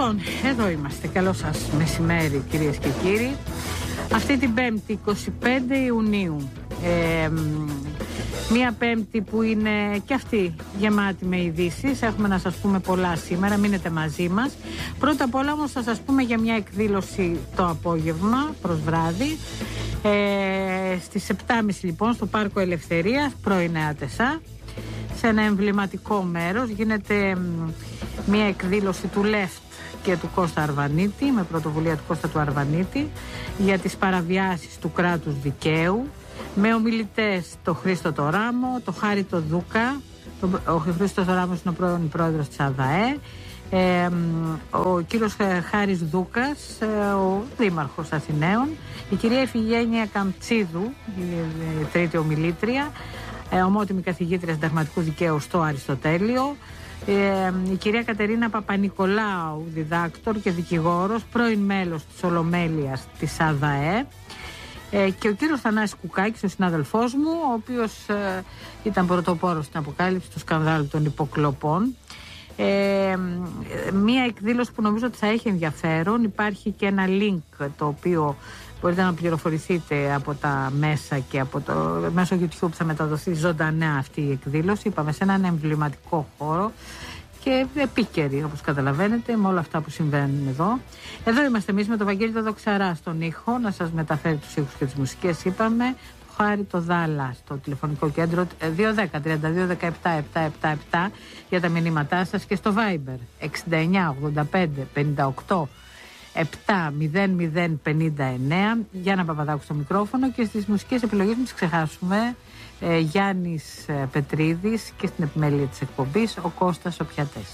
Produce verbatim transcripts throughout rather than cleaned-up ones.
Λοιπόν, εδώ είμαστε. Καλό σας μεσημέρι, κυρίες και κύριοι. Αυτή την Πέμπτη, εικοστή πέμπτη Ιουνίου. Ε, μία Πέμπτη που είναι και αυτή γεμάτη με ειδήσεις. Έχουμε να σας πούμε πολλά σήμερα. Μείνετε μαζί μας. Πρώτα απ' όλα όμως θα σας πούμε για μια εκδήλωση το απόγευμα προς βράδυ. Ε, στις επτά και μισή λοιπόν στο Πάρκο Ελευθερίας, πρώην Ατεσά. Σε ένα εμβληματικό μέρος γίνεται μια εκδήλωση του Left και του Κώστα Αρβανίτη, με πρωτοβουλία του Κώστα του Αρβανίτη, για τις παραβιάσεις του κράτους δικαίου, με ομιλητές το Χρήστο το Ράμο, το Χάρη το Δούκα. Ο Χρήστος το Ράμος είναι ο πρώην πρόεδρος της ΑΔΑΕ, ε, ο κύριος Χάρης Δούκας, ο δήμαρχος Αθηναίων, η κυρία Εφηγένεια Καμτσίδου, η τρίτη ομιλήτρια, ομότιμη καθηγήτρια συνταγματικού δικαίου στο Αριστοτέλειο, ε, η κυρία Κατερίνα Παπανικολάου, διδάκτορ και δικηγόρος, πρώην μέλος της Ολομέλειας της ΑΔΑΕ, ε, και ο κύριος Θανάσης Κουκάκης, ο συνάδελφός μου, ο οποίος ε, ήταν πρωτοπόρος στην αποκάλυψη του σκανδάλου των υποκλοπών. Ε, μία εκδήλωση που νομίζω ότι θα έχει ενδιαφέρον. Υπάρχει και ένα link το οποίο μπορείτε να πληροφορηθείτε από τα μέσα και από το μέσω YouTube θα μεταδοθεί ζωντανά αυτή η εκδήλωση. Είπαμε σε έναν εμβληματικό χώρο και επίκαιρη, όπως καταλαβαίνετε, με όλα αυτά που συμβαίνουν εδώ. Εδώ είμαστε εμείς με τον Βαγγέλη το Δοξαρά στον ήχο, να σας μεταφέρει τους ήχους και τις μουσικές. Είπαμε, το Χάρη το Δάλα στο τηλεφωνικό κέντρο δύο ένα μηδέν τριάντα δύο δεκαεπτά επτακόσια εβδομήντα επτά για τα μηνύματά σας, και στο Viber εξήντα εννιά ογδόντα πέντε πενήντα οκτώ επτά μηδέν μηδέν πενήντα εννέα. Γιάννα Παπαδάκου στο μικρόφωνο, και στις μουσικές επιλογές μην τις ξεχάσουμε, ε, Γιάννης ε, Πετρίδης, και στην επιμέλεια της εκπομπής ο Κώστας ο Πιατές.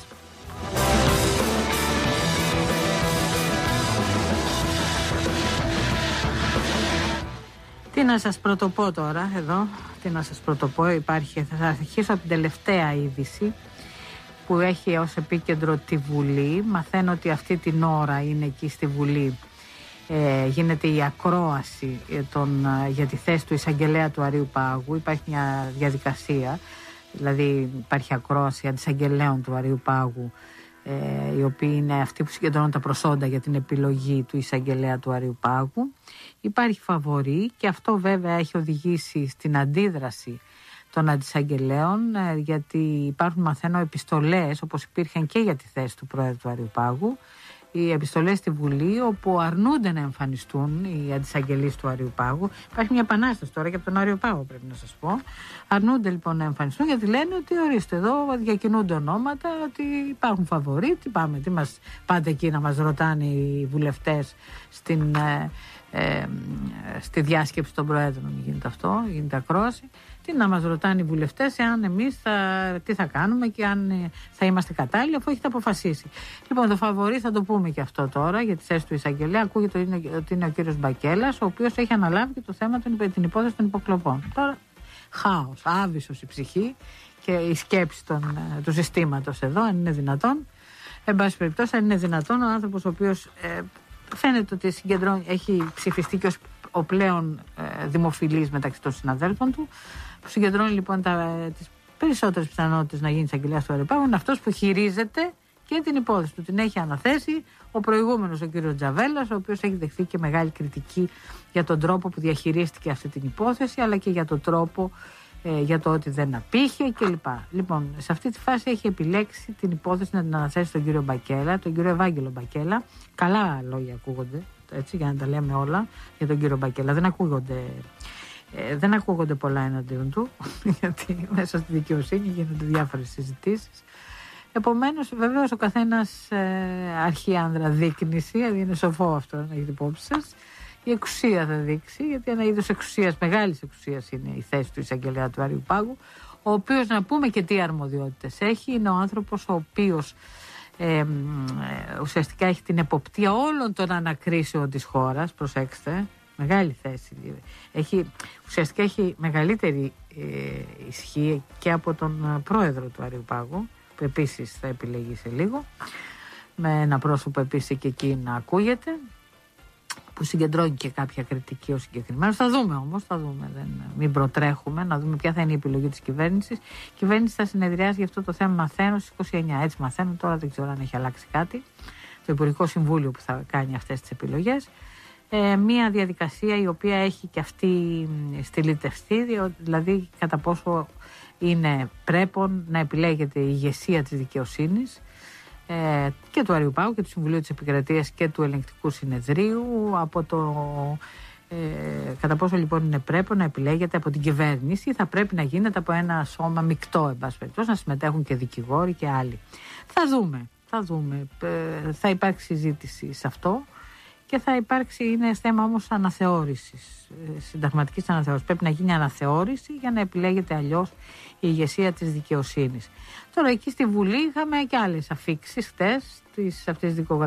Τι να σας πρωτοπώ τώρα εδώ, τι να σας πρωτοπώ, υπάρχει, θα αρχίσω από την τελευταία είδηση που έχει ως επίκεντρο τη Βουλή. Μαθαίνω ότι αυτή την ώρα είναι εκεί στη Βουλή, ε, γίνεται η ακρόαση των, για τη θέση του εισαγγελέα του Αρείου Πάγου. Υπάρχει μια διαδικασία, δηλαδή υπάρχει ακρόαση αντισαγγελέων του Αρείου Πάγου, ε, οι οποίοι είναι αυτοί που συγκεντρώνουν τα προσόντα για την επιλογή του εισαγγελέα του Αρείου Πάγου. Υπάρχει φαβορί, και αυτό βέβαια έχει οδηγήσει στην αντίδραση των αντισαγγελέων, γιατί υπάρχουν, μαθαίνω, επιστολές, όπως υπήρχαν και για τη θέση του Πρόεδρου του Αρείου Πάγου, οι επιστολές στη Βουλή, όπου αρνούνται να εμφανιστούν οι αντισαγγελείς του Αρείου Πάγου. Υπάρχει μια επανάσταση τώρα και από τον Αρείο Πάγο, πρέπει να σας πω. Αρνούνται λοιπόν να εμφανιστούν, γιατί λένε ότι ορίστε, εδώ διακινούνται ονόματα, ότι υπάρχουν φαβορί. Τι πάμε, τι μας πάτε εκεί να μας ρωτάνε οι βουλευτές στην, ε, ε, στη διάσκεψη των Προέδρων, γίνεται αυτό, γίνεται ακρόαση. Τι να μας ρωτάνε οι βουλευτές, εάν εμείς θα, τι θα κάνουμε και αν ε, θα είμαστε κατάλληλοι, αφού έχετε αποφασίσει. Λοιπόν, το φαβορί θα το πούμε και αυτό τώρα για τη θέση του εισαγγελέα. Ακούγεται ότι είναι, ότι είναι ο κύριος Μπακέλας, ο οποίος έχει αναλάβει και το θέμα, των, την υπόθεση των υποκλοπών. Τώρα, χάος, άβυσος η ψυχή και η σκέψη των, του συστήματος εδώ, αν είναι δυνατόν. Εν πάση περιπτώσει, αν είναι δυνατόν, ο άνθρωπος ο οποίος ε, φαίνεται ότι συγκεντρώνει, έχει ψηφιστεί και ως ο πλέον ε, δημοφιλής μεταξύ των συναδέλφων του, που συγκεντρώνει λοιπόν ε, τις περισσότερες πιθανότητες να γίνει εισαγγελέας του Αρείου Πάγου, είναι αυτός που χειρίζεται και την υπόθεση του. Την έχει αναθέσει ο προηγούμενος, ο κύριος Τζαβέλας, ο οποίος έχει δεχθεί και μεγάλη κριτική για τον τρόπο που διαχειρίστηκε αυτή την υπόθεση, αλλά και για τον τρόπο, ε, για το ότι δεν απήχε κλπ. Λοιπόν, σε αυτή τη φάση έχει επιλέξει την υπόθεση να την αναθέσει τον κύριο Μπακέλα, τον κύριο Ευάγγελο Μπακέλα. Καλά λόγια ακούγονται, έτσι, για να τα λέμε όλα για τον κύριο Μπακέλα. Δεν ακούγονται, ε, δεν ακούγονται πολλά εναντίον του, γιατί μέσα στη δικαιοσύνη γίνονται διάφορες συζητήσεις. Επομένως, βεβαίως, ο καθένας ε, αρχιάνδρα δείκνηση, δηλαδή είναι σοφό αυτό να έχετε υπόψη σας. Η εξουσία θα δείξει, γιατί ένα είδος εξουσίας, μεγάλης εξουσίας, είναι η θέση του εισαγγελέα του Αρείου Πάγου, ο οποίος, να πούμε και τι αρμοδιότητες έχει, είναι ο άνθρωπος ο οποίος ε, ε, ουσιαστικά έχει την εποπτεία όλων των ανακρίσεων της χώρας. Προσέξτε, μεγάλη θέση. Έχει, ουσιαστικά έχει μεγαλύτερη ε, ισχύ και από τον πρόεδρο του Αρείου Πάγου, που επίσης θα επιλεγεί σε λίγο, με ένα πρόσωπο επίσης και εκεί να ακούγεται, που συγκεντρώνει και κάποια κριτική ως συγκεκριμένος. Θα δούμε όμως, θα δούμε, δεν, μην προτρέχουμε, να δούμε ποια θα είναι η επιλογή της κυβέρνησης. Η κυβέρνηση θα συνεδριάσει για αυτό το θέμα, μαθαίνω, στις είκοσι εννιά. Έτσι μαθαίνω, τώρα δεν ξέρω αν έχει αλλάξει κάτι. το Υπουργικό Συμβούλιο που θα κάνει αυτές τις επιλογές. Ε, μια διαδικασία η οποία έχει και αυτή στυλιτευτεί, δηλαδή κατά πόσο είναι πρέπον να επιλέγεται η ηγεσία της δικαιοσύνης ε, και του Αριού Πάγου και του Συμβουλίου της Επικρατείας και του Ελεγκτικού Συνεδρίου, από το ε, κατά πόσο λοιπόν είναι πρέπον να επιλέγεται από την κυβέρνηση ή θα πρέπει να γίνεται από ένα σώμα μεικτό, εν πάση περιπτώσει, να συμμετέχουν και δικηγόροι και άλλοι. Θα δούμε, θα δούμε. Ε, θα υπάρξει συζήτηση σε αυτό. Και θα υπάρξει, είναι θέμα όμως αναθεώρησης, συνταγματικής αναθεώρησης. Πρέπει να γίνει αναθεώρηση για να επιλέγεται αλλιώς η ηγεσία της δικαιοσύνης. Τώρα εκεί στη Βουλή είχαμε και άλλες αφίξεις χτες αυτής της δικογραφίας.